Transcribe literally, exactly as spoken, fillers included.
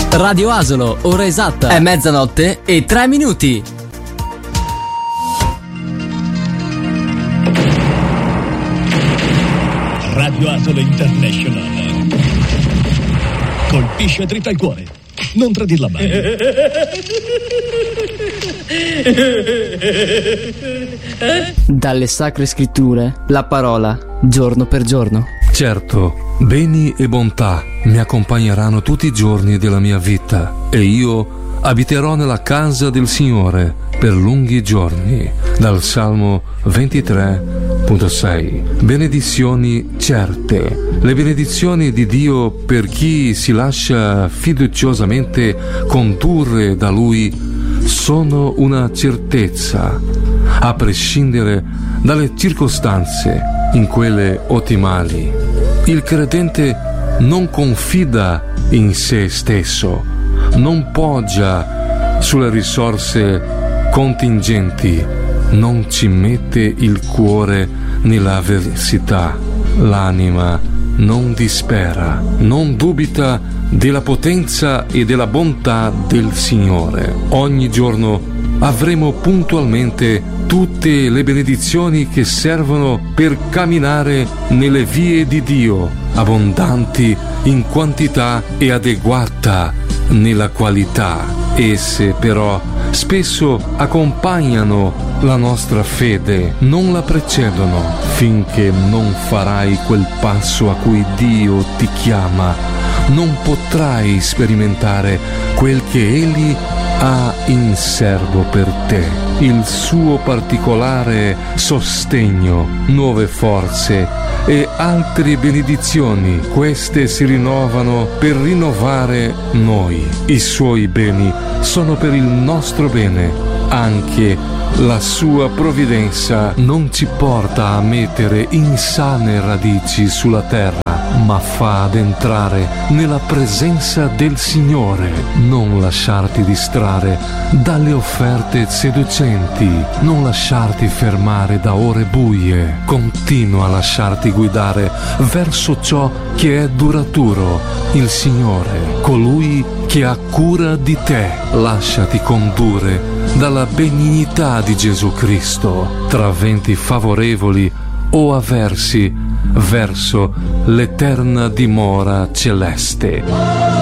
Radio Asolo, ora esatta è mezzanotte e tre minuti. Radio Asolo International colpisce dritta al cuore. Non tradirla mai. Dalle sacre scritture, la parola, giorno per giorno. Certo, beni e bontà mi accompagneranno tutti i giorni della mia vita e io abiterò nella casa del Signore per lunghi giorni. Dal Salmo ventitré sei. Benedizioni certe. Le benedizioni di Dio per chi si lascia fiduciosamente condurre da Lui sono una certezza, a prescindere dalle circostanze, in quelle ottimali. Il credente non confida in se stesso, non poggia sulle risorse contingenti, non ci mette il cuore nell'avversità. L'anima non dispera, non dubita della potenza e della bontà del Signore. Ogni giorno avremo puntualmente tutte le benedizioni che servono per camminare nelle vie di Dio, abbondanti in quantità e adeguata nella qualità. Esse però spesso accompagnano la nostra fede, non la precedono. Finché non farai quel passo a cui Dio ti chiama, non potrai sperimentare quel che Egli ha in serbo per te, il suo particolare sostegno, nuove forze e altre benedizioni. Queste si rinnovano per rinnovare noi. I suoi beni sono per il nostro bene. Anche la sua provvidenza non ci porta a mettere insane radici sulla terra, ma fa ad entrare nella presenza del Signore. Non lasciarti distrarre dalle offerte seducenti, non lasciarti fermare da ore buie. Continua a lasciarti guidare verso ciò che è duraturo, il Signore, colui che ha cura di te. Lasciati condurre dalla benignità di Gesù Cristo, tra venti favorevoli o avversi, verso l'eterna dimora celeste.